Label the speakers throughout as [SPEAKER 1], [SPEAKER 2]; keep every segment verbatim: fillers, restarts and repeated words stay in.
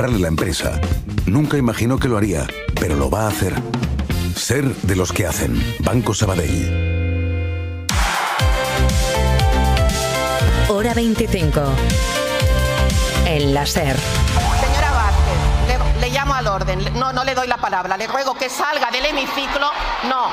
[SPEAKER 1] la empresa. Nunca imaginó que lo haría, pero lo va a hacer. Ser de los que hacen. Banco Sabadell.
[SPEAKER 2] Hora veinticinco. El láser.
[SPEAKER 3] Señora Vázquez, le, le llamo al orden. No, no le doy la palabra. Le ruego que salga del hemiciclo. No.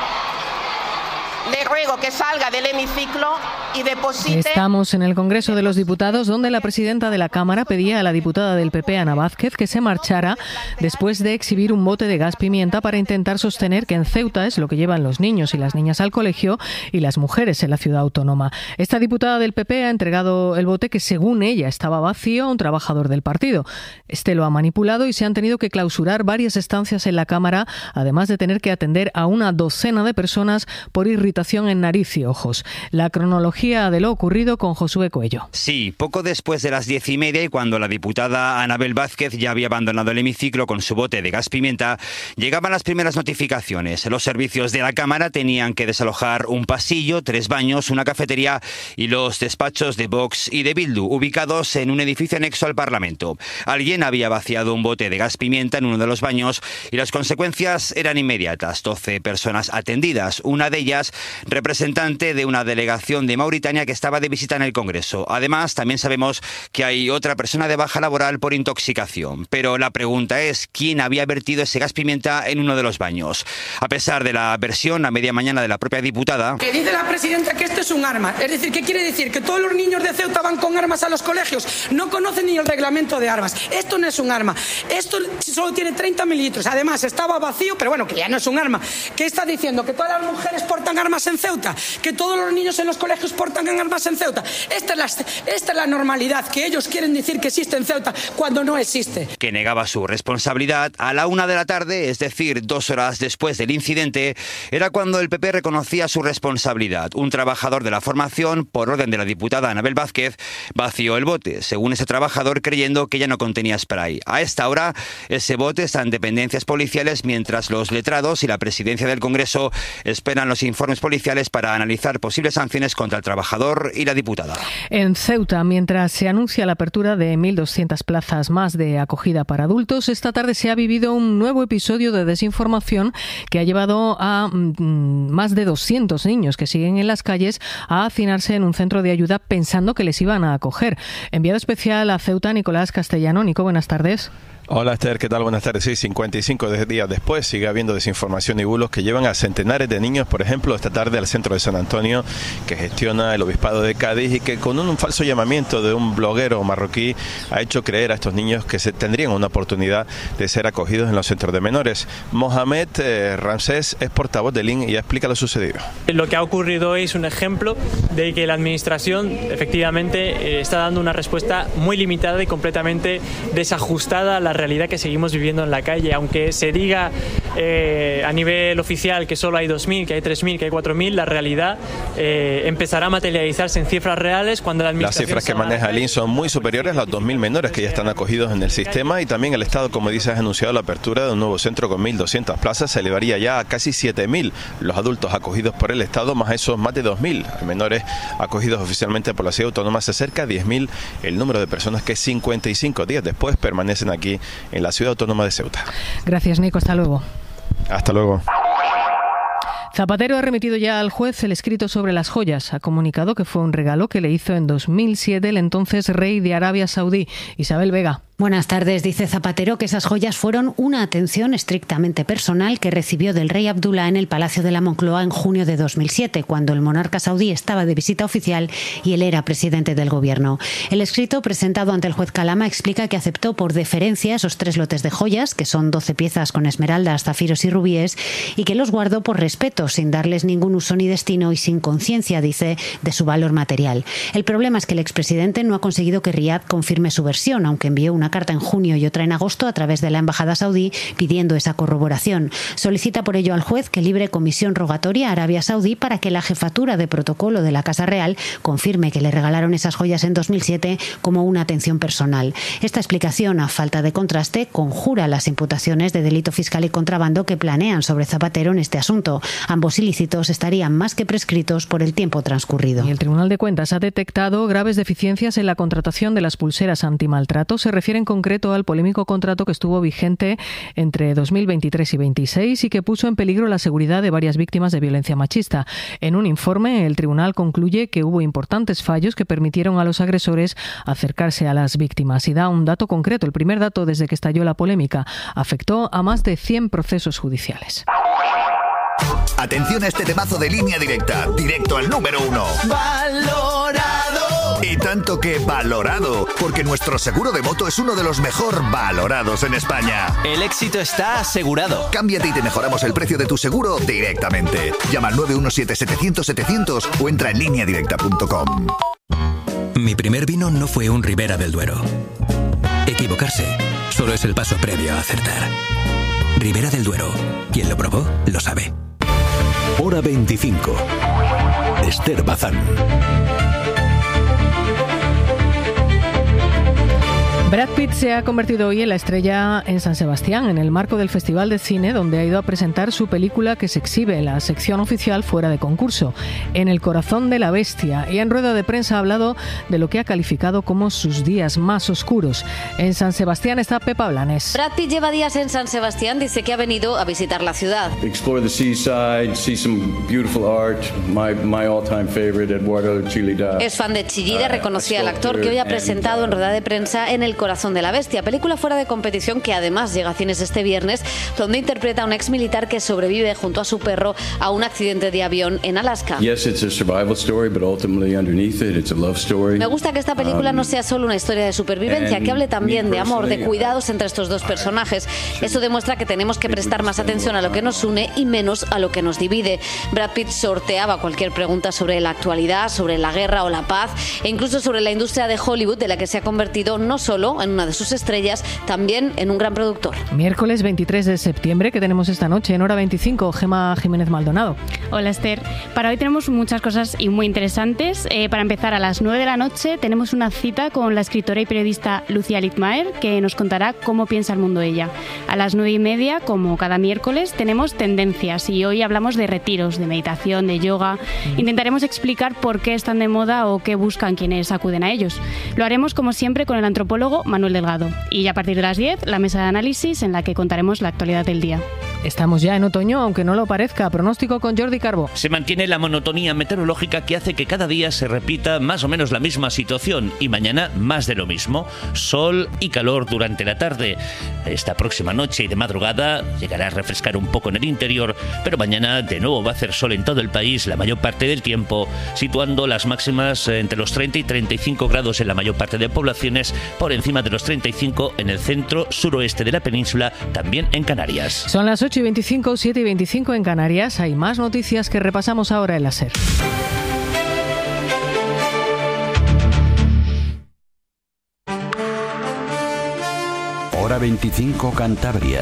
[SPEAKER 3] Le ruego que salga del hemiciclo y deposite...
[SPEAKER 4] Estamos en el Congreso de los Diputados, donde la presidenta de la Cámara pedía a la diputada del P P, Ana Vázquez, que se marchara después de exhibir un bote de gas pimienta para intentar sostener que en Ceuta es lo que llevan los niños y las niñas al colegio y las mujeres en la ciudad autónoma. Esta diputada del P P ha entregado el bote que, según ella, estaba vacío a un trabajador del partido. Este lo ha manipulado y se han tenido que clausurar varias estancias en la Cámara, además de tener que atender a una docena de personas por irritación en nariz y ojos. La cronología de lo ocurrido con Josué Coello.
[SPEAKER 5] Sí, poco después de las diez y media y cuando la diputada Anabel Vázquez ya había abandonado el hemiciclo con su bote de gas pimienta, llegaban las primeras notificaciones. Los servicios de la Cámara tenían que desalojar un pasillo, tres baños, una cafetería y los despachos de Vox y de Bildu, ubicados en un edificio anexo al Parlamento. Alguien había vaciado un bote de gas pimienta en uno de los baños y las consecuencias eran inmediatas. doce personas atendidas, una de ellas representante de una delegación de Mauritania que estaba de visita en el Congreso. Además, también sabemos que hay otra persona de baja laboral por intoxicación. Pero la pregunta es, ¿quién había vertido ese gas pimienta en uno de los baños? A pesar de la versión a media mañana de la propia diputada...
[SPEAKER 6] Que dice la presidenta que esto es un arma. Es decir, ¿qué quiere decir? ¿Que todos los niños de Ceuta van con armas a los colegios? No conocen ni el reglamento de armas. Esto no es un arma. Esto solo tiene treinta mililitros. Además, estaba vacío, pero bueno, que ya no es un arma. ¿Qué está diciendo? ¿Que todas las mujeres portan armas en Ceuta? ¿Que todos los niños en los colegios portan armas en Ceuta? Esta es, la, esta es la normalidad, que ellos quieren decir que existe en Ceuta cuando no existe.
[SPEAKER 5] Que negaba su responsabilidad. A la una de la tarde, es decir, dos horas después del incidente, era cuando el P P reconocía su responsabilidad. Un trabajador de la formación, por orden de la diputada Anabel Vázquez, vació el bote, según ese trabajador, creyendo que ya no contenía spray. A esta hora, ese bote está en dependencias policiales, mientras los letrados y la presidencia del Congreso esperan los informes policiales para analizar posibles sanciones contra el trabajador y la diputada.
[SPEAKER 4] En Ceuta, mientras se anuncia la apertura de mil doscientas plazas más de acogida para adultos, esta tarde se ha vivido un nuevo episodio de desinformación que ha llevado a mm, más de doscientos niños que siguen en las calles a hacinarse en un centro de ayuda pensando que les iban a acoger. Enviado especial a Ceuta, Nicolás Castellano. Nico, buenas tardes.
[SPEAKER 7] Hola Esther, ¿qué tal? Buenas tardes. Sí, cincuenta y cinco días después sigue habiendo desinformación y bulos que llevan a centenares de niños, por ejemplo, esta tarde al centro de San Antonio, que gestiona el Obispado de Cádiz y que con un falso llamamiento de un bloguero marroquí ha hecho creer a estos niños que se tendrían una oportunidad de ser acogidos en los centros de menores. Mohamed eh, Ramsés es portavoz del I N y explica lo sucedido.
[SPEAKER 8] Lo que ha ocurrido hoy es un ejemplo de que la Administración efectivamente eh, está dando una respuesta muy limitada y completamente desajustada a la realidad que seguimos viviendo en la calle. Aunque se diga eh, a nivel oficial que solo hay dos mil, que hay tres mil, que hay cuatro mil, la realidad eh, empezará a materializarse en cifras reales cuando la Administración...
[SPEAKER 7] Las cifras que maneja el I N son muy superiores a los dos mil menores que ya están acogidos en el sistema, y también el Estado, como dice, ha anunciado la apertura de un nuevo centro con mil doscientas plazas. Se elevaría ya a casi siete mil los adultos acogidos por el Estado, más esos más de dos mil menores acogidos oficialmente por la ciudad autónoma. Se acerca a diez mil el número de personas que cincuenta y cinco días después permanecen aquí en la ciudad autónoma de Ceuta.
[SPEAKER 4] Gracias, Nico. Hasta luego.
[SPEAKER 7] Hasta luego.
[SPEAKER 4] Zapatero ha remitido ya al juez el escrito sobre las joyas. Ha comunicado que fue un regalo que le hizo en dos mil siete el entonces rey de Arabia Saudí, Isabel Vega.
[SPEAKER 9] Buenas tardes. Dice Zapatero que esas joyas fueron una atención estrictamente personal que recibió del rey Abdullah en el Palacio de la Moncloa en junio de dos mil siete, cuando el monarca saudí estaba de visita oficial y él era presidente del gobierno. El escrito presentado ante el juez Calama explica que aceptó por deferencia esos tres lotes de joyas, que son doce piezas con esmeraldas, zafiros y rubíes, y que los guardó por respeto, sin darles ningún uso ni destino y sin conciencia, dice, de su valor material. El problema es que el expresidente no ha conseguido que Riad confirme su versión, aunque envió una carta en junio y otra en agosto a través de la embajada saudí pidiendo esa corroboración. Solicita por ello al juez que libre comisión rogatoria a Arabia Saudí para que la jefatura de protocolo de la Casa Real confirme que le regalaron esas joyas en dos mil siete como una atención personal. Esta explicación, a falta de contraste, conjura las imputaciones de delito fiscal y contrabando que planean sobre Zapatero en este asunto. Ambos ilícitos estarían más que prescritos por el tiempo transcurrido.
[SPEAKER 4] Y el Tribunal de Cuentas ha detectado graves deficiencias en la contratación de las pulseras antimaltrato. Se refieren refiere en concreto al polémico contrato que estuvo vigente entre dos mil veintitrés y veintiséis y que puso en peligro la seguridad de varias víctimas de violencia machista. En un informe, el tribunal concluye que hubo importantes fallos que permitieron a los agresores acercarse a las víctimas y da un dato concreto. El primer dato desde que estalló la polémica afectó a más de cien procesos judiciales.
[SPEAKER 10] Atención a este temazo de Línea Directa, directo al número uno. ¡Valorado! Y tanto que valorado, porque nuestro seguro de moto es uno de los mejor valorados en España.
[SPEAKER 11] El éxito está asegurado.
[SPEAKER 10] Cámbiate y te mejoramos el precio de tu seguro directamente. Llama al nueve uno siete setecientos setecientos o entra en línea directa punto com.
[SPEAKER 12] Mi primer vino no fue un Ribera del Duero. Equivocarse solo es el paso previo a acertar. Ribera del Duero. Quien lo probó, lo sabe.
[SPEAKER 1] Hora veinticinco. Esther Bazán.
[SPEAKER 4] Brad Pitt se ha convertido hoy en la estrella en San Sebastián, en el marco del Festival de Cine, donde ha ido a presentar su película que se exhibe en la sección oficial fuera de concurso, En el corazón de la bestia, y en rueda de prensa ha hablado de lo que ha calificado como sus días más oscuros. En San Sebastián está Pepa Blanes.
[SPEAKER 13] Brad Pitt lleva días en San Sebastián, dice que ha venido a visitar la ciudad.
[SPEAKER 14] Explore the seaside, see some beautiful art. My, my all-time favorite, Eduardo Chillida.
[SPEAKER 13] Es fan de Chillida, reconocía al actor que hoy ha presentado en rueda de prensa En el corazón de la bestia, película fuera de competición que además llega a cines este viernes, donde interpreta a un ex militar que sobrevive junto a su perro a un accidente de avión en Alaska.
[SPEAKER 14] Yes, it's a survival story, but ultimately underneath it, it's a love story.
[SPEAKER 13] Me gusta que esta película no sea solo una historia de supervivencia, que hable también de amor, de cuidados entre estos dos personajes. Eso demuestra que tenemos que prestar más atención a lo que nos une y menos a lo que nos divide. Brad Pitt sorteaba cualquier pregunta sobre la actualidad, sobre la guerra o la paz, e incluso sobre la industria de Hollywood, de la que se ha convertido no solo en una de sus estrellas, también en un gran productor.
[SPEAKER 4] Miércoles veintitrés de septiembre, que tenemos esta noche en Hora veinticinco, Gemma Jiménez Maldonado.
[SPEAKER 15] Hola Esther, para hoy tenemos muchas cosas y muy interesantes. Eh, para empezar, a las nueve de la noche tenemos una cita con la escritora y periodista Lucía Littmaer, que nos contará cómo piensa el mundo ella. A las nueve y media, como cada miércoles, tenemos tendencias y hoy hablamos de retiros, de meditación, de yoga. Mm. Intentaremos explicar por qué están de moda o qué buscan quienes acuden a ellos. Lo haremos como siempre con el antropólogo Manuel Delgado. Y a partir de las diez, la mesa de análisis en la que contaremos la actualidad del día.
[SPEAKER 4] Estamos ya en otoño, aunque no lo parezca. Pronóstico con Jordi Carbó.
[SPEAKER 16] Se mantiene la monotonía meteorológica que hace que cada día se repita más o menos la misma situación y mañana más de lo mismo. Sol y calor durante la tarde. Esta próxima noche y de madrugada llegará a refrescar un poco en el interior, pero mañana de nuevo va a hacer sol en todo el país la mayor parte del tiempo, situando las máximas entre los treinta y treinta y cinco grados en la mayor parte de poblaciones, por encima de los treinta y cinco en el centro suroeste de la península, también en Canarias.
[SPEAKER 4] Son las ocho y veinticinco, siete y veinticinco en Canarias. Hay más noticias que repasamos ahora en la SER.
[SPEAKER 1] Hora veinticinco Cantabria.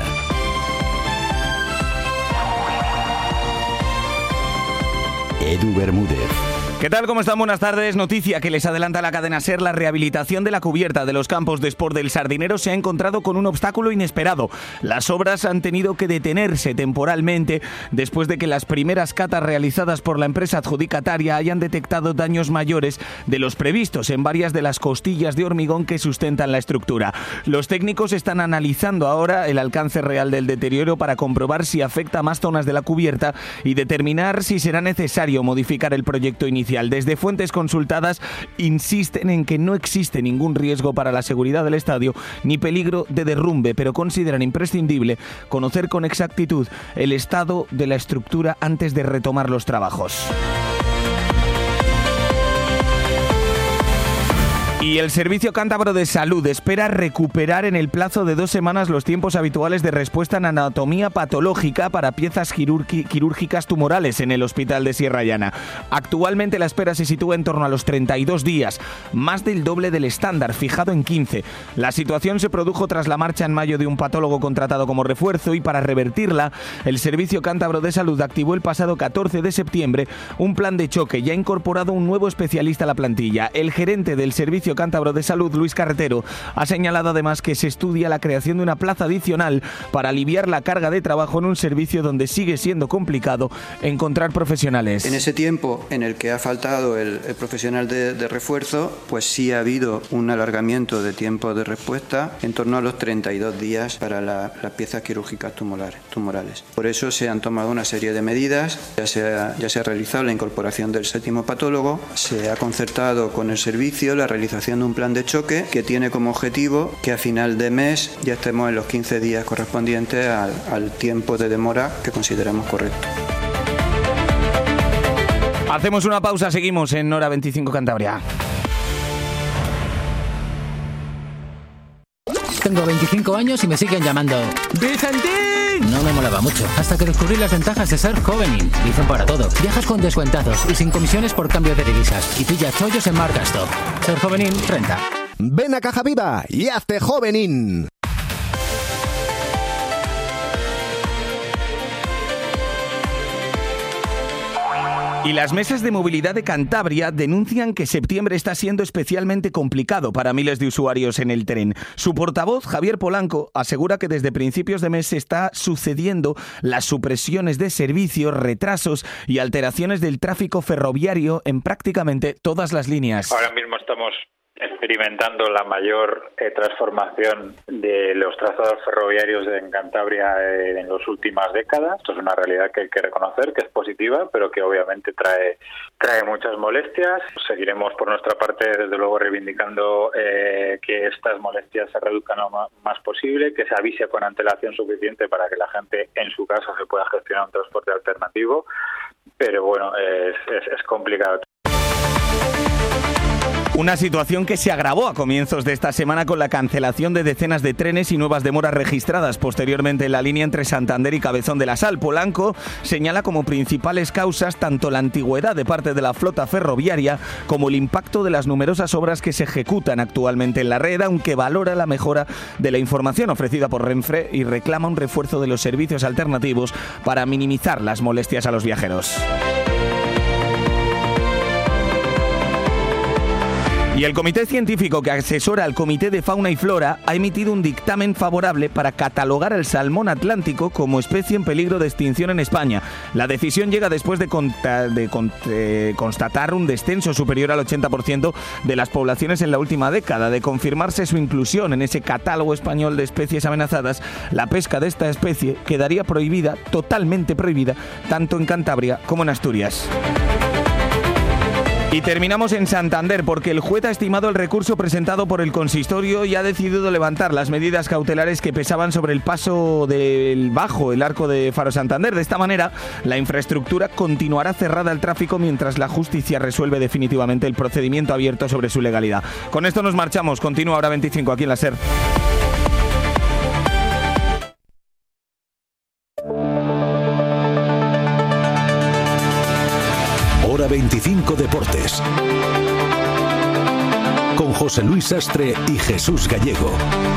[SPEAKER 1] Edu Bermúdez.
[SPEAKER 17] ¿Qué tal? ¿Cómo están? Buenas tardes. Noticia que les adelanta la cadena SER. La rehabilitación de la cubierta de los campos de Sport del Sardinero se ha encontrado con un obstáculo inesperado. Las obras han tenido que detenerse temporalmente después de que las primeras catas realizadas por la empresa adjudicataria hayan detectado daños mayores de los previstos en varias de las costillas de hormigón que sustentan la estructura. Los técnicos están analizando ahora el alcance real del deterioro para comprobar si afecta a más zonas de la cubierta y determinar si será necesario modificar el proyecto inicial. Desde fuentes consultadas insisten en que no existe ningún riesgo para la seguridad del estadio ni peligro de derrumbe, pero consideran imprescindible conocer con exactitud el estado de la estructura antes de retomar los trabajos. Y el Servicio Cántabro de Salud espera recuperar en el plazo de dos semanas los tiempos habituales de respuesta en anatomía patológica para piezas quirúrgicas tumorales en el Hospital de Sierra Llana. Actualmente la espera se sitúa en torno a los treinta y dos días, más del doble del estándar, fijado en quince. La situación se produjo tras la marcha en mayo de un patólogo contratado como refuerzo y para revertirla, el Servicio Cántabro de Salud activó el pasado catorce de septiembre un plan de choque y ha incorporado un nuevo especialista a la plantilla. El gerente del Servicio Cántabro de Salud, Luis Carretero, ha señalado además que se estudia la creación de una plaza adicional para aliviar la carga de trabajo en un servicio donde sigue siendo complicado encontrar profesionales.
[SPEAKER 18] En ese tiempo en el que ha faltado el, el profesional de, de refuerzo, pues sí ha habido un alargamiento de tiempo de respuesta en torno a los treinta y dos días para la, las piezas quirúrgicas tumorales, tumorales. Por eso se han tomado una serie de medidas, ya se, ha, ya se ha realizado la incorporación del séptimo patólogo, se ha concertado con el servicio la realización de un plan de choque que tiene como objetivo que a final de mes ya estemos en los quince días correspondientes al, al tiempo de demora que consideramos correcto.
[SPEAKER 17] Hacemos una pausa, seguimos en Hora veinticinco Cantabria.
[SPEAKER 19] Tengo veinticinco años y me siguen llamando ¡Vicentín! No me molaba mucho, hasta que descubrí las ventajas de ser Jovenin. Dicen para todo. Viajas con descuentados y sin comisiones por cambio de divisas. Y pillas chollos en Marcastop. Ser Jovenin renta.
[SPEAKER 20] Ven a Caja Viva y hazte Jovenin.
[SPEAKER 17] Y las mesas de movilidad de Cantabria denuncian que septiembre está siendo especialmente complicado para miles de usuarios en el tren. Su portavoz, Javier Polanco, asegura que desde principios de mes se está sucediendo las supresiones de servicios, retrasos y alteraciones del tráfico ferroviario en prácticamente todas las líneas.
[SPEAKER 21] Ahora mismo estamos experimentando la mayor eh, transformación de los trazados ferroviarios en Cantabria eh, en las últimas décadas. Esto es una realidad que hay que reconocer, que es positiva, pero que obviamente trae trae muchas molestias. Seguiremos por nuestra parte, desde luego, reivindicando eh, que estas molestias se reduzcan lo más posible, que se avise con antelación suficiente para que la gente en su casa se pueda gestionar un transporte alternativo, pero bueno, es, es, es complicado.
[SPEAKER 17] Una situación que se agravó a comienzos de esta semana con la cancelación de decenas de trenes y nuevas demoras registradas posteriormente en la línea entre Santander y Cabezón de la Sal. Polanco señala como principales causas tanto la antigüedad de parte de la flota ferroviaria como el impacto de las numerosas obras que se ejecutan actualmente en la red, aunque valora la mejora de la información ofrecida por Renfe y reclama un refuerzo de los servicios alternativos para minimizar las molestias a los viajeros. Y el comité científico que asesora al Comité de Fauna y Flora ha emitido un dictamen favorable para catalogar al salmón atlántico como especie en peligro de extinción en España. La decisión llega después de, conta- de con- eh, constatar un descenso superior al ochenta por ciento de las poblaciones en la última década. De confirmarse su inclusión en ese catálogo español de especies amenazadas, la pesca de esta especie quedaría prohibida, totalmente prohibida, tanto en Cantabria como en Asturias. Y terminamos en Santander porque el juez ha estimado el recurso presentado por el consistorio y ha decidido levantar las medidas cautelares que pesaban sobre el paso del bajo el arco de Faro Santander. De esta manera, la infraestructura continuará cerrada al tráfico mientras la justicia resuelve definitivamente el procedimiento abierto sobre su legalidad. Con esto nos marchamos. Continúa Hora veinticinco aquí en la SER.
[SPEAKER 1] Hora veinticinco Deportes. Con José Luis Sastre y Jesús Gallego.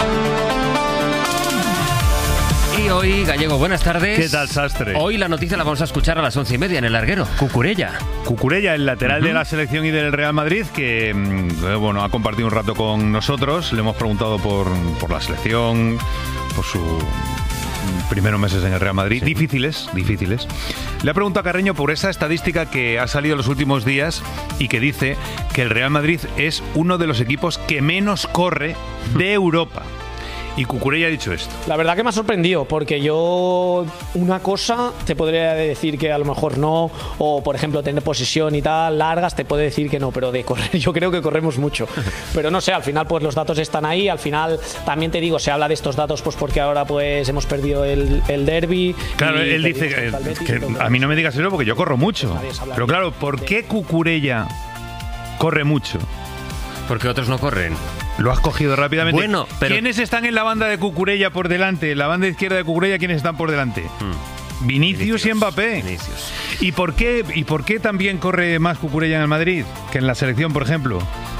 [SPEAKER 22] Y hoy, Gallego, buenas tardes.
[SPEAKER 23] ¿Qué tal, Sastre?
[SPEAKER 22] Hoy la noticia la vamos a escuchar a las once y media en el larguero. Cucurella.
[SPEAKER 23] Cucurella, el lateral uh-huh. de la selección y del Real Madrid, que bueno, ha compartido un rato con nosotros. Le hemos preguntado por, por la selección, por su primeros meses en el Real Madrid, sí. difíciles, difíciles. Le ha preguntado a Carreño por esa estadística que ha salido los últimos días y que dice que el Real Madrid es uno de los equipos que menos corre de Europa. Y Cucurella ha dicho esto.
[SPEAKER 24] La verdad que me ha sorprendido, porque yo una cosa te podría decir que a lo mejor no, o por ejemplo tener posesión y tal, largas, te puedo decir que no, pero de correr yo creo que corremos mucho. Pero no sé, al final pues los datos están ahí, al final también te digo, se habla de estos datos pues porque ahora pues hemos perdido el, el derbi.
[SPEAKER 23] Claro, él dice que, Betis, que a mí no me digas eso porque yo corro mucho. Pero claro, ¿por qué Cucurella corre mucho?
[SPEAKER 22] Porque otros no corren.
[SPEAKER 23] Lo has cogido rápidamente.
[SPEAKER 22] Bueno, pero...
[SPEAKER 23] ¿Quiénes están en la banda de Cucurella por delante? La banda izquierda de Cucurella, ¿quiénes están por delante? Hmm. Vinicius, Vinicius y Mbappé.
[SPEAKER 22] Vinicius.
[SPEAKER 23] ¿Y por qué, y por qué también corre más Cucurella en el Madrid que en la selección, por ejemplo?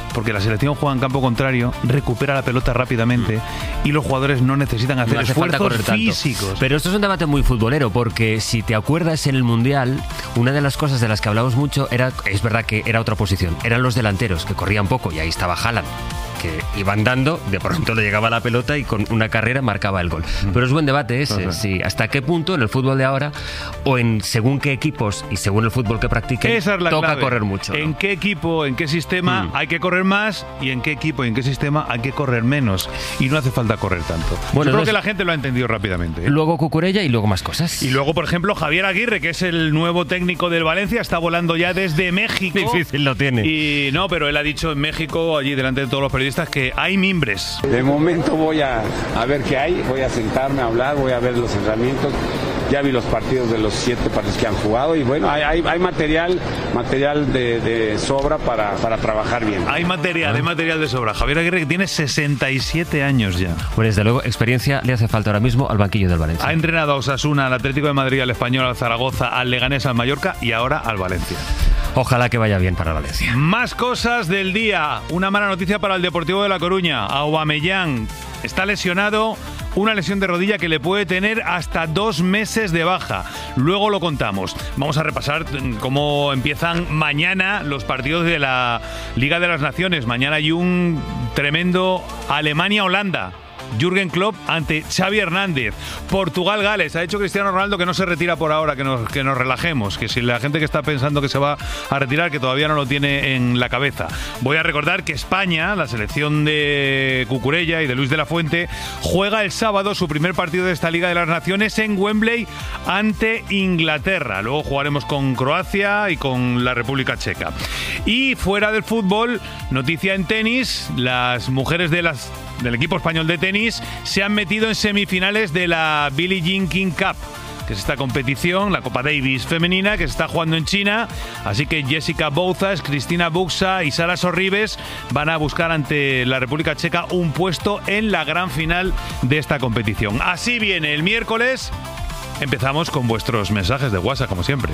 [SPEAKER 23] porque la selección juega en campo contrario, recupera la pelota rápidamente mm. y los jugadores no necesitan hacer
[SPEAKER 22] no hace
[SPEAKER 23] esfuerzos
[SPEAKER 22] falta correr
[SPEAKER 23] físicos.
[SPEAKER 22] Tanto. Pero esto es un debate muy futbolero, porque si te acuerdas en el Mundial, una de las cosas de las que hablamos mucho era, es verdad que era otra posición, eran los delanteros, que corrían poco, y ahí estaba Haaland, que iban dando, de pronto le llegaba la pelota y con una carrera marcaba el gol. Pero es buen debate ese, uh-huh. sí, hasta qué punto en el fútbol de ahora, o en según qué equipos y según el fútbol que practiquen,
[SPEAKER 23] Esa es la
[SPEAKER 22] toca
[SPEAKER 23] clave.
[SPEAKER 22] correr mucho, ¿no?
[SPEAKER 23] En qué equipo, en qué sistema mm. hay que correr más, y en qué equipo y en qué sistema hay que correr menos, y no hace falta correr tanto. Bueno, Yo creo que la gente lo ha entendido rápidamente, ¿eh?
[SPEAKER 22] Luego Cucurella y luego más cosas.
[SPEAKER 23] Y luego, por ejemplo, Javier Aguirre, que es el nuevo técnico del Valencia, está volando ya desde México.
[SPEAKER 22] Difícil lo tiene.
[SPEAKER 23] Y no, pero él ha dicho en México, allí delante de todos los periodistas, que hay mimbres.
[SPEAKER 2] De momento voy a, a ver qué hay, voy a sentarme a hablar, voy a ver los entrenamientos. Ya vi los partidos de los siete partidos que han jugado y bueno, hay, hay, hay material material de, de sobra para, para trabajar bien.
[SPEAKER 23] Hay material, hay material de sobra. Javier Aguirre, que tiene sesenta y siete años ya.
[SPEAKER 22] Pues desde luego, experiencia le hace falta ahora mismo al banquillo del Valencia.
[SPEAKER 23] Ha entrenado a Osasuna, al Atlético de Madrid, al Español, al Zaragoza, al Leganés, al Mallorca y ahora al Valencia.
[SPEAKER 22] Ojalá que vaya bien para Valencia.
[SPEAKER 23] Más cosas del día. Una mala noticia para el Deportivo de La Coruña. Aubameyang está lesionado. Una lesión de rodilla que le puede tener hasta dos meses de baja. Luego lo contamos. Vamos a repasar cómo empiezan mañana los partidos de la Liga de las Naciones. Mañana hay un tremendo Alemania-Holanda. Jürgen Klopp ante Xavi Hernández. Portugal-Gales. Ha dicho Cristiano Ronaldo que no se retira por ahora, que nos, que nos relajemos, que si la gente que está pensando que se va a retirar, que todavía no lo tiene en la cabeza. Voy a recordar que España, la selección de Cucurella y de Luis de la Fuente, juega el sábado su primer partido de esta Liga de las Naciones en Wembley ante Inglaterra. Luego jugaremos con Croacia y con la República Checa. Y fuera del fútbol, noticia en tenis, las mujeres de las del equipo español de tenis se han metido en semifinales de la Billie Jean King Cup, que es esta competición, la Copa Davis femenina, que se está jugando en China. Así que Jessica Bouzas, Cristina Buxa y Sara Sorribes van a buscar ante la República Checa un puesto en la gran final de esta competición. Así viene el miércoles. Empezamos con vuestros mensajes de WhatsApp, como siempre.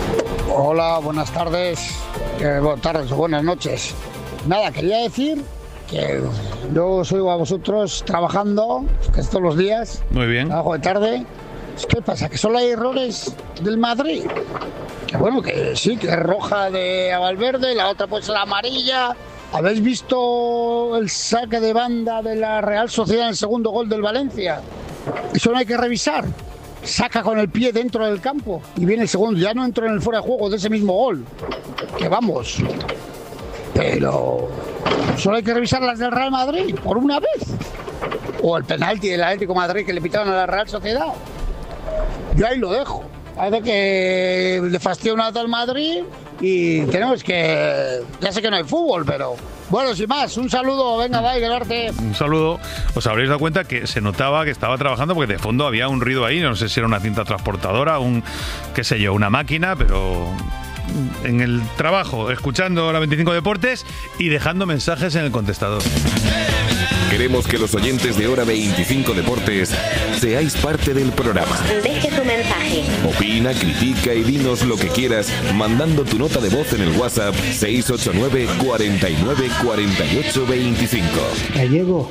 [SPEAKER 3] Hola, buenas tardes. Eh, buenas tardes o buenas noches. Nada, quería decir que yo os oigo a vosotros trabajando, que es todos los días.
[SPEAKER 23] Muy bien.
[SPEAKER 3] Trabajo de tarde. ¿Qué pasa? ¿Que solo hay errores del Madrid? Que bueno, que sí, que es roja de a Valverde, la otra pues la amarilla. ¿Habéis visto el saque de banda de la Real Sociedad en el segundo gol del Valencia? Eso no hay que revisar. Saca con el pie dentro del campo y viene el segundo. Ya no entró en el fuera de juego de ese mismo gol. Que vamos. Pero solo hay que revisar las del Real Madrid por una vez. O el penalti del Atlético de Madrid que le pitaron a la Real Sociedad. Yo ahí lo dejo. Parece que le fastidia una al Madrid y tenemos que... Ya sé que no hay fútbol, pero... Bueno, sin más, un saludo. Venga, bye, quedarte.
[SPEAKER 23] Un saludo. Os habréis dado cuenta que se notaba que estaba trabajando porque de fondo había un ruido ahí. No sé si era una cinta transportadora, un... qué sé yo, una máquina, pero... en el trabajo, escuchando la veinticinco Deportes y dejando mensajes en el contestador.
[SPEAKER 1] Queremos que los oyentes de Hora veinticinco Deportes seáis parte del programa.
[SPEAKER 5] Deje tu mensaje.
[SPEAKER 1] Opina, critica y dinos lo que quieras mandando tu nota de voz en el WhatsApp seis ocho nueve, cuarenta y nueve, cuarenta y ocho, veinticinco.
[SPEAKER 6] Gallego,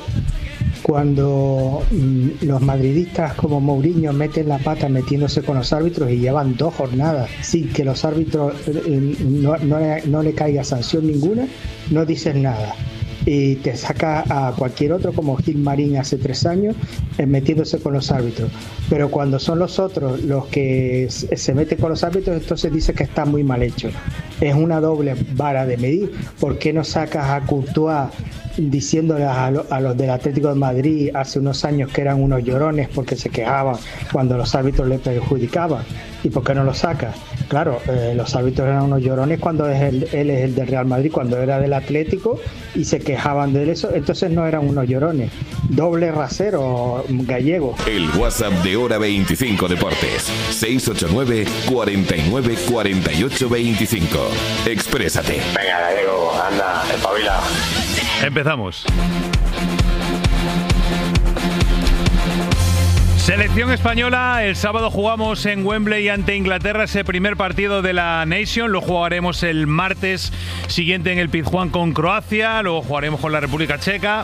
[SPEAKER 6] cuando mm, los madridistas como Mourinho meten la pata metiéndose con los árbitros y llevan dos jornadas sin que los árbitros eh, no, no, no le caiga sanción ninguna, no dices nada. Y te saca a cualquier otro como Gil Marín hace tres años eh, metiéndose con los árbitros. Pero cuando son los otros los que se meten con los árbitros, entonces dice que está muy mal hecho. Es una doble vara de medir. ¿Por qué no sacas a Courtois diciéndole a, lo, a los del Atlético de Madrid hace unos años que eran unos llorones porque se quejaban cuando los árbitros le perjudicaban? ¿Y por qué no lo sacas? Claro, eh, los árbitros eran unos llorones cuando es el, él es el del Real Madrid, cuando era del Atlético y se quejaban de eso, entonces no eran unos llorones. Doble rasero, Gallego.
[SPEAKER 1] El WhatsApp de Hora veinticinco Deportes, seis ocho nueve, cuarenta y nueve, cuarenta y ocho, veinticinco. Exprésate.
[SPEAKER 25] Venga, Gallego, anda, espabila.
[SPEAKER 23] Empezamos. Selección española, el sábado jugamos en Wembley ante Inglaterra ese primer partido de la Nation, lo jugaremos el martes siguiente en el Pizjuán con Croacia, luego jugaremos con la República Checa.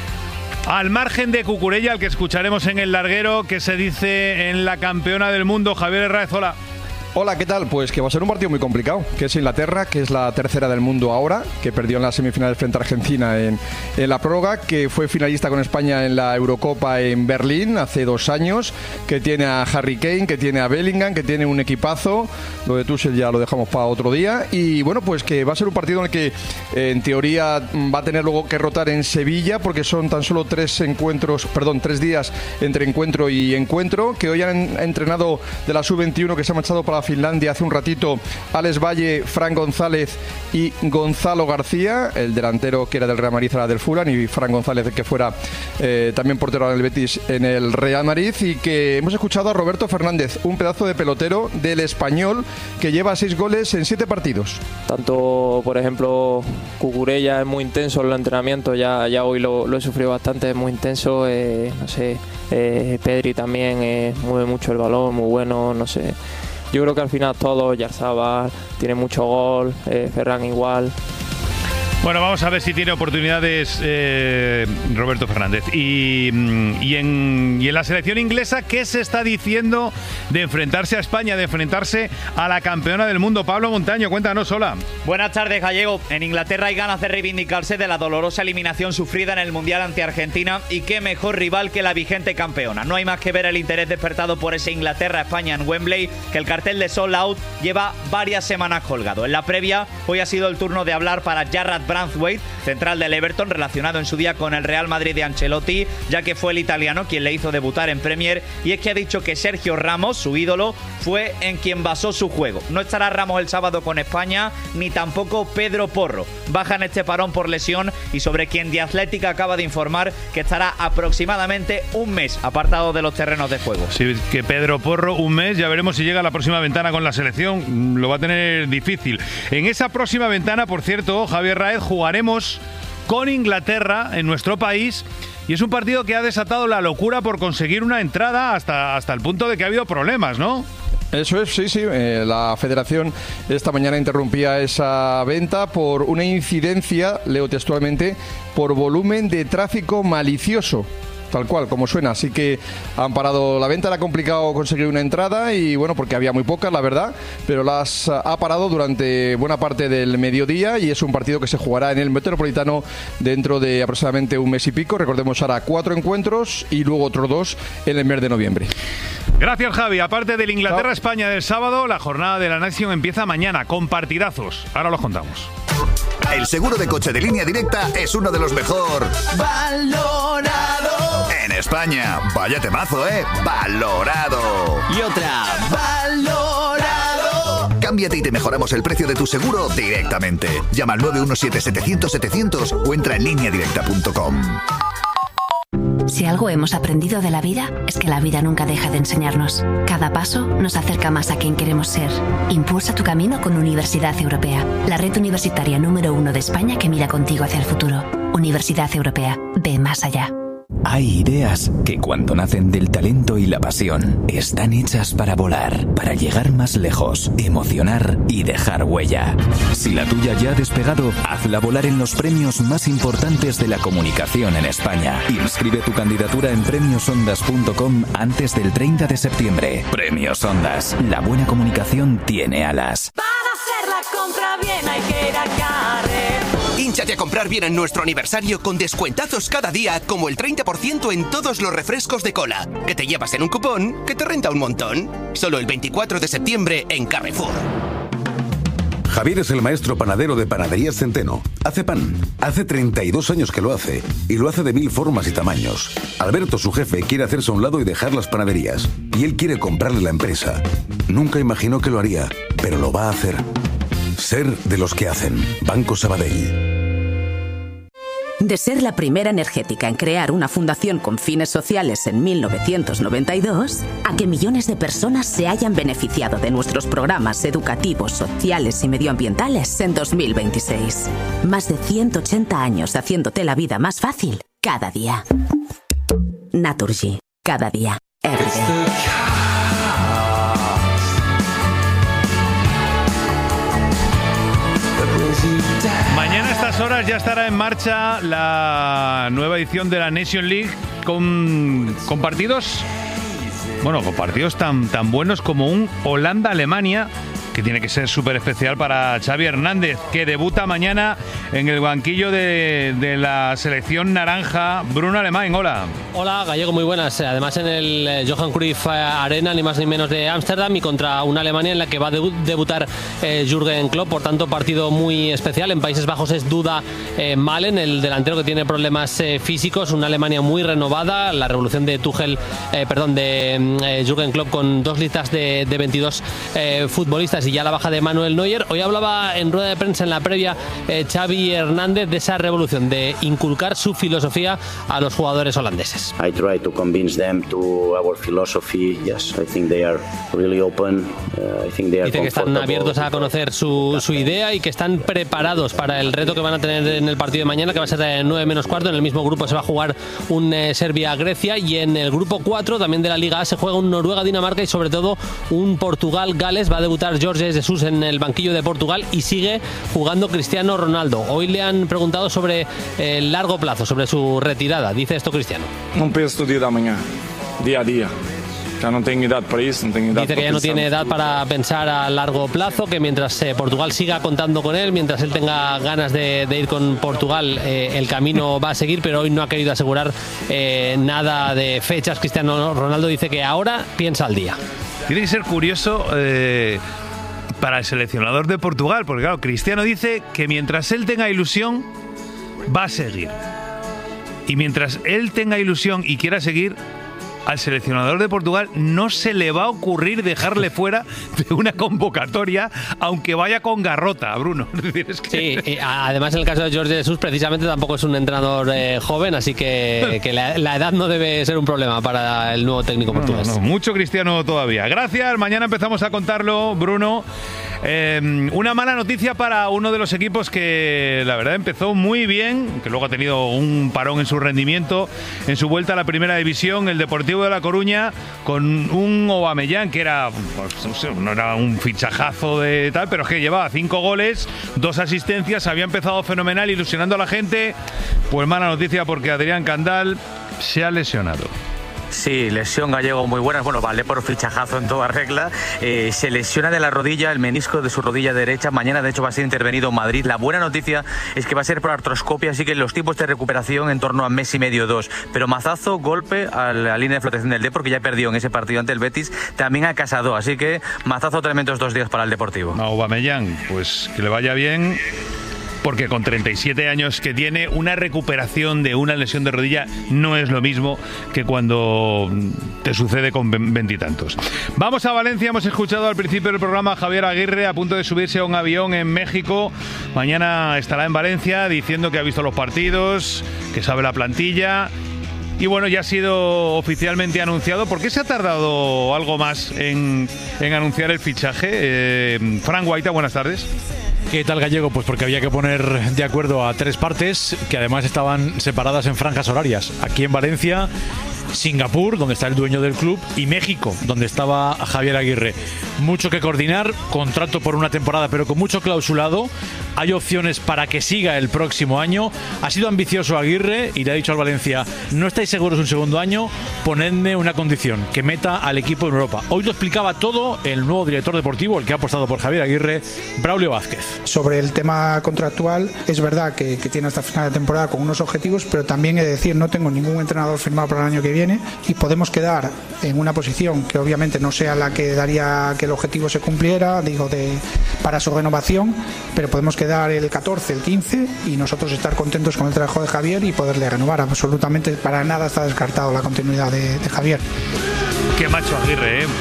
[SPEAKER 23] Al margen de Cucurella, al que escucharemos en el larguero, ¿qué se dice en la campeona del mundo? Javier Herráez, hola.
[SPEAKER 5] Hola, ¿qué tal? Pues que va a ser un partido muy complicado, que es Inglaterra, que es la tercera del mundo ahora, que perdió en las semifinales frente a Argentina en, en la prórroga, que fue finalista con España en la Eurocopa en Berlín hace dos años, que tiene a Harry Kane, que tiene a Bellingham, que tiene un equipazo, lo de Tuchel ya lo dejamos para otro día, y bueno, pues que va a ser un partido en el que eh, en teoría va a tener luego que rotar en Sevilla, porque son tan solo tres encuentros, perdón, tres días entre encuentro y encuentro, que hoy han entrenado de la sub veintiuno, que se ha marchado para Finlandia hace un ratito, Alex Valle, Fran González y Gonzalo García, el delantero que era del Real Madrid era del Fulham, y Fran González que fuera eh, también portero del Betis en el Real Madrid, y que hemos escuchado a Roberto Fernández, un pedazo de pelotero del Español que lleva seis goles en siete partidos.
[SPEAKER 7] Tanto, por ejemplo, Cucurella es muy intenso en los entrenamientos, ya, ya hoy lo, lo he sufrido bastante, es muy intenso, eh, no sé, eh, Pedri también eh, mueve mucho el balón, muy bueno, no sé. Yo creo que al final todo, Yarzabal tiene mucho gol, eh, Ferran igual.
[SPEAKER 23] Bueno, vamos a ver si tiene oportunidades eh, Roberto Fernández. Y, y, en, y en la selección inglesa, ¿qué se está diciendo de enfrentarse a España, de enfrentarse a la campeona del mundo? Pablo Montaño, cuéntanos, hola.
[SPEAKER 8] Buenas tardes, Gallego. En Inglaterra hay ganas de reivindicarse de la dolorosa eliminación sufrida en el Mundial ante Argentina, y qué mejor rival que la vigente campeona. No hay más que ver el interés despertado por ese Inglaterra-España en Wembley, que el cartel de Sold Out lleva varias semanas colgado. En la previa, hoy ha sido el turno de hablar para Jarrad Branthwaite, central del Everton, relacionado en su día con el Real Madrid de Ancelotti, ya que fue el italiano quien le hizo debutar en Premier, y es que ha dicho que Sergio Ramos, su ídolo, fue en quien basó su juego. No estará Ramos el sábado con España, ni tampoco Pedro Porro. Baja en este parón por lesión, y sobre quien The Athletic acaba de informar que estará aproximadamente un mes apartado de los terrenos de juego.
[SPEAKER 23] Sí, que Pedro Porro un mes, ya veremos si llega a la próxima ventana con la selección, lo va a tener difícil. En esa próxima ventana, por cierto, Javier Raez, jugaremos con Inglaterra en nuestro país, y es un partido que ha desatado la locura por conseguir una entrada hasta, hasta el punto de que ha habido problemas, ¿no?
[SPEAKER 5] Eso es, sí, sí. Eh, la Federación esta mañana interrumpía esa venta por una incidencia, leo textualmente, por volumen de tráfico malicioso. Tal cual, como suena. Así que han parado la venta, era complicado conseguir una entrada, y bueno, porque había muy pocas, la verdad, pero las ha parado durante buena parte del mediodía, y es un partido que se jugará en el Metropolitano dentro de aproximadamente un mes y pico. Recordemos, ahora cuatro encuentros y luego otros dos en el mes de noviembre.
[SPEAKER 23] Gracias, Javi. Aparte del Inglaterra-España del sábado, la jornada de la Nation empieza mañana con partidazos. Ahora los contamos.
[SPEAKER 10] El seguro de coche de Línea Directa es uno de los mejor valorado en España. Vaya temazo, ¿eh? Valorado.
[SPEAKER 9] Y otra, valorado.
[SPEAKER 10] Cámbiate y te mejoramos el precio de tu seguro directamente. Llama al nueve uno siete, setecientos, setecientos o entra en línea directa punto com.
[SPEAKER 11] Si algo hemos aprendido de la vida, es que la vida nunca deja de enseñarnos. Cada paso nos acerca más a quien queremos ser. Impulsa tu camino con Universidad Europea, la red universitaria número uno de España que mira contigo hacia el futuro. Universidad Europea, ve más allá.
[SPEAKER 26] Hay ideas que cuando nacen del talento y la pasión, están hechas para volar, para llegar más lejos, emocionar y dejar huella. Si la tuya ya ha despegado, hazla volar en los premios más importantes de la comunicación en España. Inscribe tu candidatura en premios ondas punto com antes del treinta de septiembre. Premios Ondas. La buena comunicación tiene alas.
[SPEAKER 27] Para hacer la compra bien hay que ir a Carrer. Hínchate a comprar bien en nuestro aniversario con descuentazos cada día, como el treinta por ciento en todos los refrescos de cola, que te llevas en un cupón que te renta un montón. Solo el veinticuatro de septiembre en Carrefour.
[SPEAKER 28] Javier es el maestro panadero de Panaderías Centeno. Hace pan. Hace treinta y dos años que lo hace. Y lo hace de mil formas y tamaños. Alberto, su jefe, quiere hacerse a un lado y dejar las panaderías. Y él quiere comprarle la empresa. Nunca imaginó que lo haría, pero lo va a hacer. Ser de los que hacen. Banco Sabadell.
[SPEAKER 29] De ser la primera energética en crear una fundación con fines sociales en mil novecientos noventa y dos, a que millones de personas se hayan beneficiado de nuestros programas educativos, sociales y medioambientales en dos mil veintiséis. Más de ciento ochenta años haciéndote la vida más fácil cada día. Naturgy. cada día. Everyday.
[SPEAKER 23] Mañana a estas horas ya estará en marcha la nueva edición de la Nation League con, con partidos, bueno, con partidos tan, tan buenos como un Holanda-Alemania, que tiene que ser súper especial para Xavi Hernández, que debuta mañana en el banquillo de, de la selección naranja. Bruno Alemán, hola.
[SPEAKER 4] Hola, Gallego, muy buenas. Además en el Johan Cruyff Arena, ni más ni menos de Ámsterdam, y contra una Alemania en la que va a debu- debutar eh, Jürgen Klopp. Por tanto, partido muy especial. En Países Bajos es duda eh, Malen, el delantero que tiene problemas eh, físicos. Una Alemania muy renovada. La revolución de Tuchel, eh, perdón, de eh, Jürgen Klopp, con dos listas de, de veintidós eh, futbolistas y ya la baja de Manuel Neuer. Hoy hablaba en rueda de prensa en la previa eh, Xavi Hernández de esa revolución, de inculcar su filosofía a los jugadores holandeses.
[SPEAKER 9] I try to convince them to our philosophy. Yes, I think they are really open. Uh, I think they are
[SPEAKER 4] Dice que están abiertos a conocer su, su idea y que están preparados para el reto que van a tener en el partido de mañana, que va a ser de nueve menos cuarto. En el mismo grupo se va a jugar un eh, Serbia-Grecia, y en el grupo cuatro también de la Liga A se juega un Noruega-Dinamarca y sobre todo un Portugal-Gales. Va a debutar Jorge Jesus en el banquillo de Portugal y sigue jugando Cristiano Ronaldo. Hoy le han preguntado sobre el largo plazo, sobre su retirada. Dice esto Cristiano.
[SPEAKER 12] Não penso no dia da manhã, día a día. Ya no tengo edad para eso, no tengo edad.
[SPEAKER 4] Dice que ya no tiene edad para pensar a largo plazo, que mientras eh, Portugal siga contando con él, mientras él tenga ganas de, de ir con Portugal, eh, el camino va a seguir, pero hoy no ha querido asegurar eh, nada de fechas. Cristiano Ronaldo dice que ahora piensa al día.
[SPEAKER 23] Tiene que ser curioso eh, para el seleccionador de Portugal, porque claro, Cristiano dice que mientras él tenga ilusión, va a seguir. Y mientras él tenga ilusión y quiera seguir, al seleccionador de Portugal no se le va a ocurrir dejarle fuera de una convocatoria, aunque vaya con garrota, Bruno. Es que...
[SPEAKER 4] Sí, y además en el caso de Jorge Jesus precisamente tampoco es un entrenador eh, joven, así que, que la, la edad no debe ser un problema para el nuevo técnico portugués.
[SPEAKER 23] No, no, no, mucho Cristiano todavía. Gracias, mañana empezamos a contarlo, Bruno. Eh, una mala noticia para uno de los equipos que la verdad empezó muy bien, que luego ha tenido un parón en su rendimiento en su vuelta a la primera división, el Deportivo de La Coruña, con un Aubameyang que era, pues, no era un fichajazo de tal, pero es que llevaba cinco goles, dos asistencias, había empezado fenomenal, ilusionando a la gente. Pues mala noticia porque Adrián Candal se ha lesionado.
[SPEAKER 13] Sí, lesión, Gallego, muy buena. Bueno, vale por fichajazo en toda regla. Eh, se lesiona de la rodilla, el menisco de su rodilla derecha. Mañana, de hecho, va a ser intervenido en Madrid. La buena noticia es que va a ser por artroscopia, así que los tiempos de recuperación en torno a mes y medio, dos. Pero mazazo, golpe a la línea de flotación del Depor, que ya perdió en ese partido ante el Betis. También a Casado, así que mazazo tremendos dos días para el Deportivo.
[SPEAKER 23] Aubameyang, pues que le vaya bien. Porque con treinta y siete años que tiene, una recuperación de una lesión de rodilla no es lo mismo que cuando te sucede con veintitantos. Vamos a Valencia, hemos escuchado al principio del programa a Javier Aguirre a punto de subirse a un avión en México. Mañana estará en Valencia diciendo que ha visto los partidos, que sabe la plantilla. Y bueno, ya ha sido oficialmente anunciado. ¿Por qué se ha tardado algo más en, en anunciar el fichaje? Eh, Fran Guaita, buenas tardes.
[SPEAKER 14] ¿Qué tal, Gallego? Pues porque había que poner de acuerdo a tres partes que además estaban separadas en franjas horarias. Aquí en Valencia, Singapur, donde está el dueño del club, y México, donde estaba Javier Aguirre. Mucho que coordinar, contrato por una temporada, pero con mucho clausulado. Hay opciones para que siga el próximo año. Ha sido ambicioso Aguirre y le ha dicho al Valencia: no estáis seguros un segundo año, ponedme una condición, que meta al equipo en Europa. Hoy lo explicaba todo el nuevo director deportivo, el que ha apostado por Javier Aguirre, Braulio Vázquez.
[SPEAKER 15] Sobre el tema contractual, es verdad que, que tiene hasta final de temporada con unos objetivos, pero también he de decir, no tengo ningún entrenador firmado para el año que viene y podemos quedar en una posición que obviamente no sea la que daría que el objetivo se cumpliera, digo, de para su renovación, pero podemos quedar el catorce, el quince y nosotros estar contentos con el trabajo de Javier y poderle renovar. Absolutamente para nada está descartado la continuidad de, de Javier.
[SPEAKER 23] Qué macho Aguirre, ¿eh?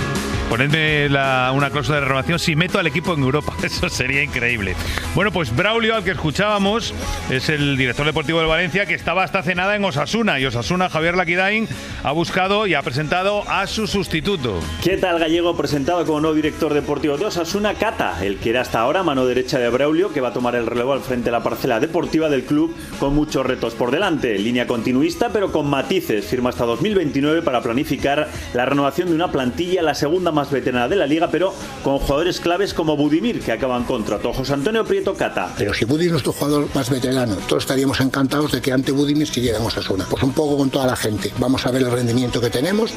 [SPEAKER 23] Ponedme la, una cláusula de renovación si meto al equipo en Europa. Eso sería increíble. Bueno, pues Braulio, al que escuchábamos, es el director deportivo del Valencia, que estaba hasta hace nada en Osasuna. Y Osasuna, Javier Laquidain, ha buscado y ha presentado a su sustituto.
[SPEAKER 2] ¿Qué tal, Gallego? Presentado como nuevo director deportivo de Osasuna, Cata, el que era hasta ahora mano derecha de Braulio, que va a tomar el relevo al frente de la parcela deportiva del club con muchos retos por delante. Línea continuista, pero con matices. Firma hasta dos mil veintinueve para planificar la renovación de una plantilla, la segunda más veterana de la liga, pero con jugadores claves como Budimir, que acaban contrato. José Antonio Prieto, Cata.
[SPEAKER 16] Pero si Budimir es nuestro jugador más veterano, todos estaríamos encantados de que ante Budimir siguiéramos a Osasuna. Pues un poco con toda la gente. Vamos a ver el rendimiento que tenemos.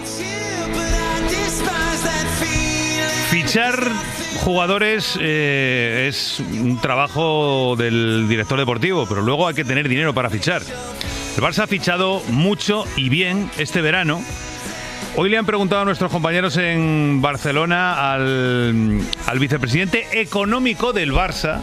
[SPEAKER 23] Fichar jugadores eh, es un trabajo del director deportivo, pero luego hay que tener dinero para fichar. El Barça ha fichado mucho y bien este verano. Hoy le han preguntado a nuestros compañeros en Barcelona al, al vicepresidente económico del Barça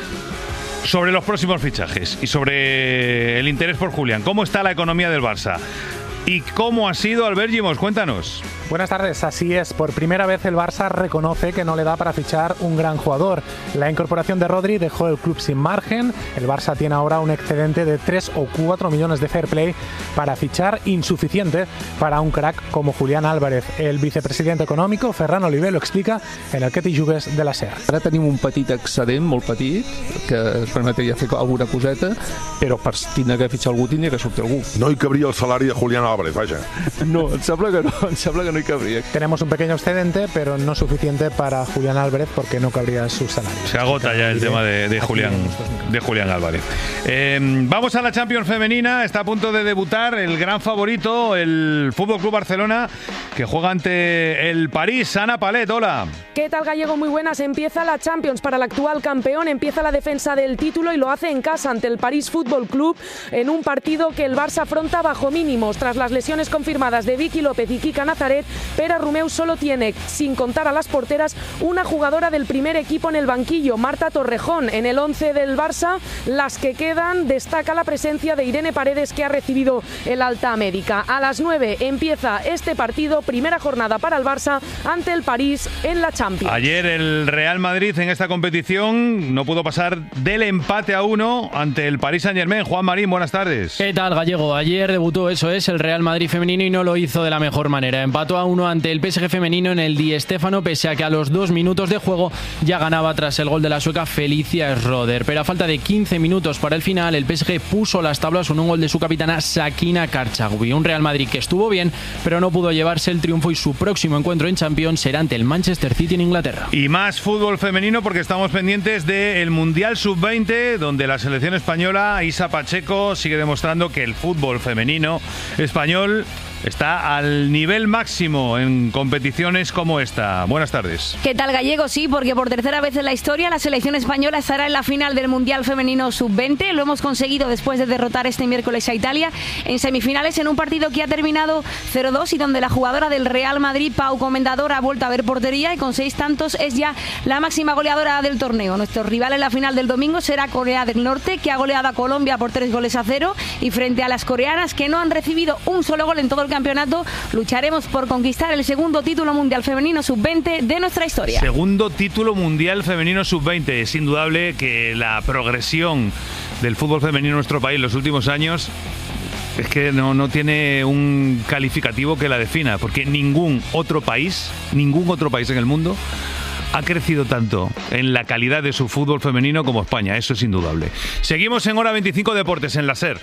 [SPEAKER 23] sobre los próximos fichajes y sobre el interés por Julián. ¿Cómo está la economía del Barça? ¿Y cómo ha sido, Albert Gimos? Cuéntanos.
[SPEAKER 17] Buenas tardes, así es. Por primera vez el Barça reconoce que no le da para fichar un gran jugador. La incorporación de Rodri dejó el club sin margen. El Barça tiene ahora un excedente de tres o cuatro millones de fair play para fichar, insuficiente para un crack como Julián Álvarez. El vicepresidente económico, Ferran Oliver, lo explica en el Que t'hi jugues de la SER.
[SPEAKER 18] Ara tenim un petit excedent, molt petit, que es permetria fer alguna coseta, però per tindre que fitxar algú tindria que sortir algú.
[SPEAKER 19] No hi cabria el salari de Julián Álvarez, vaja.
[SPEAKER 18] No, em sembla que no, em sembla que no.
[SPEAKER 17] Tenemos un pequeño excedente, pero no suficiente para Julián Álvarez porque no cabría su salario.
[SPEAKER 23] Se agota ya el tema de, de Julián de Julián Álvarez. Eh, vamos a la Champions femenina. Está a punto de debutar el gran favorito, el F C Barcelona, que juega ante el París. Ana Palet, hola.
[SPEAKER 20] ¿Qué tal, Gallego? Muy buenas. Empieza la Champions para el actual campeón. Empieza la defensa del título y lo hace en casa ante el París Fútbol Club en un partido que el Barça afronta bajo mínimos. Tras las lesiones confirmadas de Vicky López y Kika Nazaret, Pere Romeu solo tiene, sin contar a las porteras, una jugadora del primer equipo en el banquillo, Marta Torrejón. En el once del Barça, las que quedan, destaca la presencia de Irene Paredes, que ha recibido el alta médica. A las nueve empieza este partido, primera jornada para el Barça ante el París en la Champions.
[SPEAKER 23] Ayer el Real Madrid en esta competición no pudo pasar del empate a uno ante el Paris Saint-Germain. Juan Marín, buenas tardes.
[SPEAKER 21] ¿Qué tal, Gallego? Ayer debutó, eso es, el Real Madrid femenino y no lo hizo de la mejor manera. Empató a uno ante el P S G femenino en el Di Stéfano, pese a que a los dos minutos de juego ya ganaba tras el gol de la sueca Felicia Schroeder. Pero a falta de quince minutos para el final, el P S G puso las tablas con un gol de su capitana Sakina Karchagui. Un Real Madrid que estuvo bien, pero no pudo llevarse el triunfo, y su próximo encuentro en Champions será ante el Manchester City en Inglaterra.
[SPEAKER 23] Y más fútbol femenino, porque estamos pendientes del Mundial sub veinte, donde la selección española, Isa Pacheco, sigue demostrando que el fútbol femenino español está al nivel máximo en competiciones como esta. Buenas tardes.
[SPEAKER 20] ¿Qué tal, Gallego? Sí, porque por tercera vez en la historia la selección española estará en la final del Mundial Femenino sub veinte. Lo hemos conseguido después de derrotar este miércoles a Italia en semifinales, en un partido que ha terminado cero dos y donde la jugadora del Real Madrid, Pau Comendador, ha vuelto a ver portería y con seis tantos es ya la máxima goleadora del torneo. Nuestro rival en la final del domingo será Corea del Norte, que ha goleado a Colombia por tres goles a cero, y frente a las coreanas, que no han recibido un solo gol en todo el campeonato, lucharemos por conquistar el segundo título mundial femenino sub veinte de nuestra historia.
[SPEAKER 23] Segundo título mundial femenino sub veinte. Es indudable que la progresión del fútbol femenino en nuestro país en los últimos años es que no, no tiene un calificativo que la defina, porque ningún otro país, ningún otro país en el mundo ha crecido tanto en la calidad de su fútbol femenino como España. Eso es indudable. Seguimos en Hora veinticinco Deportes en la SER.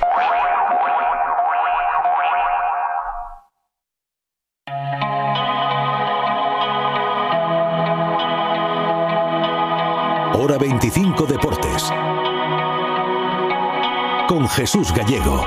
[SPEAKER 1] Hora veinticinco Deportes con Jesús Gallego.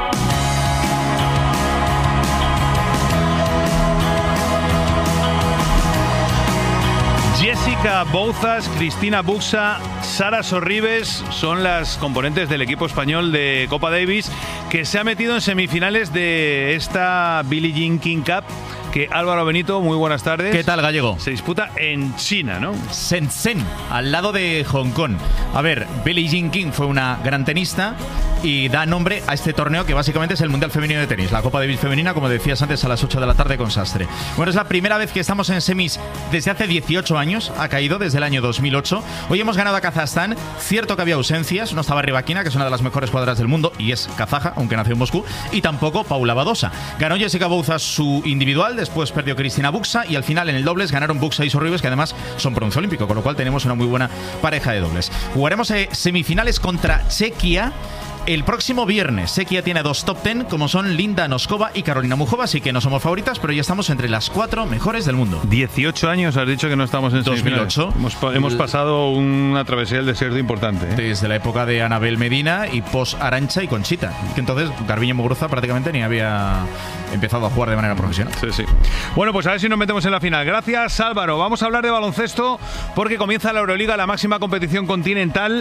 [SPEAKER 23] Jessica Bouzas, Cristina Buxa, Sara Sorribes son las componentes del equipo español de Copa Davis, que se ha metido en semifinales de esta Billie Jean King Cup, que Álvaro Benito, muy buenas tardes.
[SPEAKER 22] ¿Qué tal, Gallego?
[SPEAKER 23] Se disputa en China, ¿no?
[SPEAKER 22] Shenzhen, al lado de Hong Kong. A ver, Billie Jean King fue una gran tenista,
[SPEAKER 3] y da nombre a este torneo que básicamente es el Mundial Femenino de Tenis, la Copa Davis Femenina, como decías antes, a las ocho de la tarde con Sastre. Bueno, es la primera vez que estamos en semis desde hace dieciocho años, ha caído desde el año dos mil ocho. Hoy hemos ganado a Kazajstán, cierto que había ausencias, no estaba Rybakina, que es una de las mejores jugadoras del mundo y es kazaja, aunque nació en Moscú, y tampoco Paula Badosa. Ganó Jessica Bouza su individual, después perdió Cristina Buxa y al final en el dobles ganaron Buxa y Sorribes, que además son bronce olímpico, con lo cual tenemos una muy buena pareja de dobles. Jugaremos eh, semifinales contra Chequia el próximo viernes. Chequia tiene dos top ten, como son Linda Noskova y Carolina Muchova, así que no somos favoritas, pero ya estamos entre las cuatro mejores del mundo.
[SPEAKER 23] dieciocho años has dicho que no estamos en semifinales.
[SPEAKER 3] dos mil ocho.
[SPEAKER 23] Hemos, hemos pasado una travesía del desierto importante, ¿eh?
[SPEAKER 3] Desde la época de Anabel Medina y post Arantxa y Conchita, que entonces Garbiñe Muguruza prácticamente ni había empezado a jugar de manera profesional.
[SPEAKER 23] Sí, sí. Bueno, pues a ver si nos metemos en la final. Gracias, Álvaro. Vamos a hablar de baloncesto porque comienza la Euroliga, la máxima competición continental,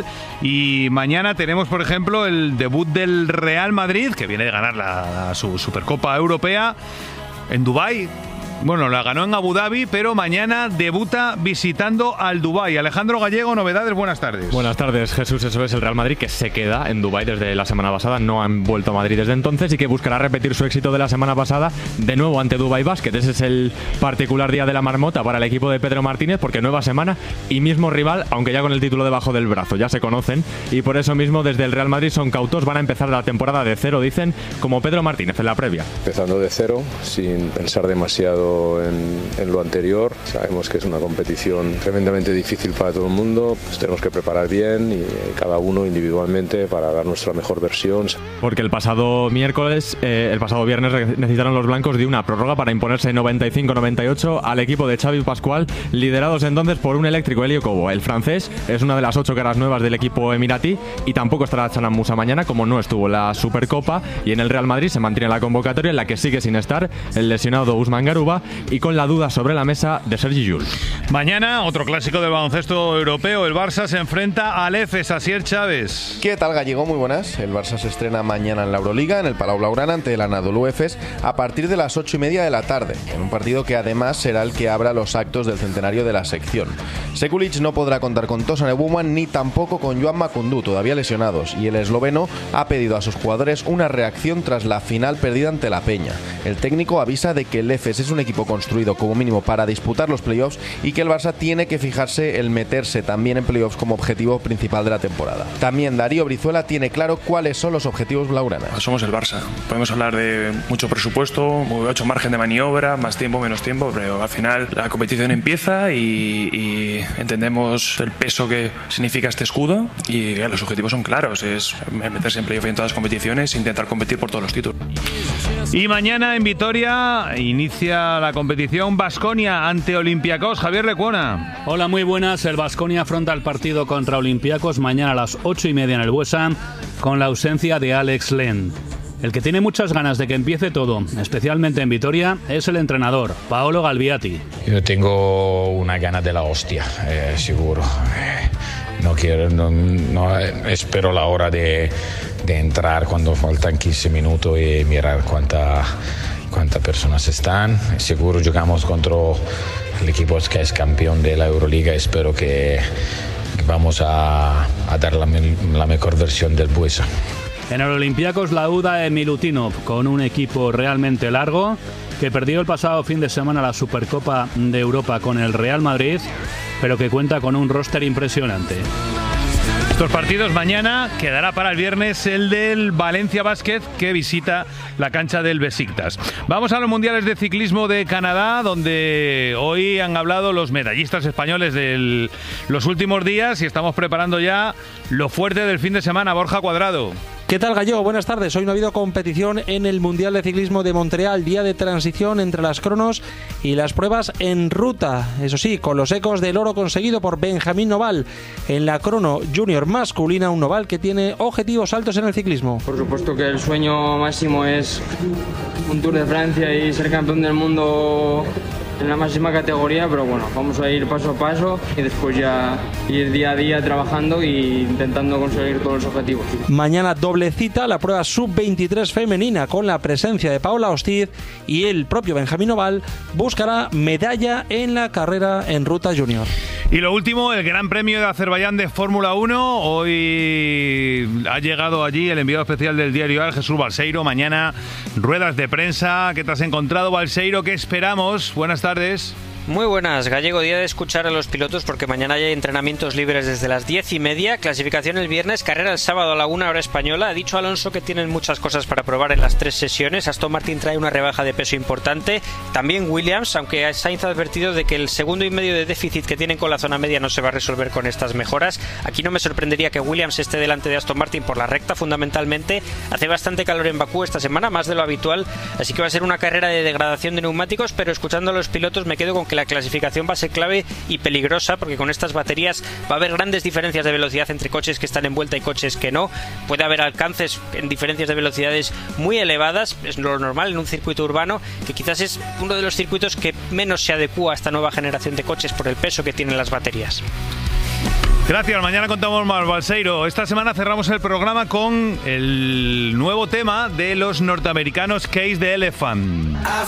[SPEAKER 23] y mañana tenemos, por ejemplo, el debut del Real Madrid, que viene de ganar la, su Supercopa Europea en Dubái. Bueno, la ganó en Abu Dhabi, pero mañana debuta visitando al Dubái. Alejandro Gallego, novedades, buenas tardes.
[SPEAKER 5] Buenas tardes, Jesús. Eso es el Real Madrid, que se queda en Dubái desde la semana pasada. No han vuelto a Madrid desde entonces y que buscará repetir su éxito de la semana pasada de nuevo ante Dubai Basket. Ese es el particular día de la marmota para el equipo de Pedro Martínez, porque nueva semana y mismo rival, aunque ya con el título debajo del brazo. Ya se conocen y por eso mismo desde el Real Madrid son cautos. Van a empezar la temporada de cero, dicen, como Pedro Martínez en la previa.
[SPEAKER 6] Empezando de cero, sin pensar demasiado En, en lo anterior. Sabemos que es una competición tremendamente difícil para todo el mundo, pues tenemos que preparar bien y cada uno individualmente para dar nuestra mejor versión.
[SPEAKER 5] Porque el pasado miércoles, eh, el pasado viernes necesitaron los blancos de una prórroga para imponerse noventa y cinco noventa y ocho al equipo de Xavi Pascual, liderados entonces por un eléctrico Elio Cobo. El francés es una de las ocho caras nuevas del equipo emiratí y tampoco estará Chanan Musa mañana, como no estuvo la Supercopa, y en el Real Madrid se mantiene la convocatoria en la que sigue sin estar el lesionado Usman Garuba y con la duda sobre la mesa de Sergi Llull.
[SPEAKER 23] Mañana, otro clásico del baloncesto europeo, el Barça se enfrenta al Efes. Asier Chávez.
[SPEAKER 7] ¿Qué tal, Gallego? Muy buenas. El Barça se estrena mañana en la Euroliga, en el Palau Blaugrana, ante el Anadolu Efes, a partir de las ocho y media de la tarde, en un partido que además será el que abra los actos del centenario de la sección. Sekulic no podrá contar con Tosan Ebuman ni tampoco con Joan Macundú, todavía lesionados, y el esloveno ha pedido a sus jugadores una reacción tras la final perdida ante la Peña. El técnico avisa de que el Efes es un equipo construido como mínimo para disputar los playoffs y que el Barça tiene que fijarse el meterse también en playoffs como objetivo principal de la temporada. También Darío Brizuela tiene claro cuáles son los objetivos blaugrana.
[SPEAKER 8] Somos el Barça. Podemos hablar de mucho presupuesto, mucho margen de maniobra, más tiempo, menos tiempo, pero al final la competición empieza y, y entendemos el peso que significa este escudo y los objetivos son claros, es meterse en playoff en todas las competiciones e intentar competir por todos los títulos.
[SPEAKER 23] Y mañana en Vitoria inicia la competición Baskonia ante Olympiacos. Javier Lecuona.
[SPEAKER 10] Hola, muy buenas. El Baskonia afronta el partido contra Olympiacos mañana a las ocho y media en el Buesa, con la ausencia de Alex Len. El que tiene muchas ganas de que empiece todo, especialmente en Vitoria, es el entrenador, Paolo Galbiati.
[SPEAKER 22] Yo tengo una gana de la hostia, eh, seguro. Eh, no quiero, no, no espero la hora de, de entrar cuando faltan quince minutos y mirar cuánta, cuántas personas están. Seguro jugamos contra el equipo que es campeón de la Euroliga. Espero que, que vamos a, a dar la, la mejor versión del Buesa.
[SPEAKER 10] En el Olympiacos la U D A de Milutinov, con un equipo realmente largo, que perdió el pasado fin de semana la Supercopa de Europa con el Real Madrid, pero que cuenta con un roster impresionante.
[SPEAKER 23] Estos partidos mañana, quedará para el viernes el del Valencia Basket, que visita la cancha del Besiktas. Vamos a los mundiales de ciclismo de Canadá, donde hoy han hablado los medallistas españoles de los últimos días y estamos preparando ya lo fuerte del fin de semana. Borja Cuadrado.
[SPEAKER 24] ¿Qué tal, Gallego? Buenas tardes. Hoy no ha habido competición en el Mundial de Ciclismo de Montreal, día de transición entre las cronos y las pruebas en ruta. Eso sí, con los ecos del oro conseguido por Benjamín Noval en la crono junior masculina, un Noval que tiene objetivos altos en el ciclismo.
[SPEAKER 25] Por supuesto que el sueño máximo es un Tour de Francia y ser campeón del mundo en la máxima categoría, pero bueno, vamos a ir paso a paso y después ya ir día a día trabajando e intentando conseguir todos los objetivos.
[SPEAKER 24] Mañana doble cita, la prueba sub veintitrés femenina con la presencia de Paola Hostiz, y el propio Benjamín Noval buscará medalla en la carrera en ruta junior.
[SPEAKER 23] Y lo último, el Gran Premio de Azerbaiyán de Fórmula uno. Hoy ha llegado allí el enviado especial del diario AS, Jesús Balseiro. Mañana ruedas de prensa. ¿Qué te has encontrado, Balseiro? ¿Qué esperamos? Buenas tardes.
[SPEAKER 4] Muy buenas, Gallego, día de escuchar a los pilotos porque mañana hay entrenamientos libres desde las diez y media, clasificación el viernes, carrera el sábado a la una hora española. Ha dicho Alonso que tienen muchas cosas para probar en las tres sesiones. Aston Martin trae una rebaja de peso importante, también Williams, aunque Sainz ha advertido de que el segundo y medio de déficit que tienen con la zona media no se va a resolver con estas mejoras. Aquí no me sorprendería que Williams esté delante de Aston Martin por la recta fundamentalmente. Hace bastante calor en Bakú esta semana, más de lo habitual, así que va a ser una carrera de degradación de neumáticos, pero escuchando a los pilotos me quedo con que la clasificación va a ser clave y peligrosa porque con estas baterías va a haber grandes diferencias de velocidad entre coches que están en vuelta y coches que no. Puede haber alcances en diferencias de velocidades muy elevadas, es lo normal en un circuito urbano, que quizás es uno de los circuitos que menos se adecúa a esta nueva generación de coches por el peso que tienen las baterías.
[SPEAKER 23] Gracias, mañana contamos más, Balseiro. Esta semana cerramos el programa con el nuevo tema de los norteamericanos Cage the Elephant.